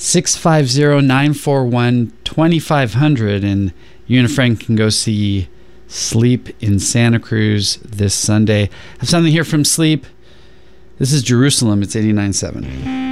650-941-2500, and you and a friend can go see Sleep in Santa Cruz this Sunday. Have something here from Sleep. This is Jerusalem. It's 89.7.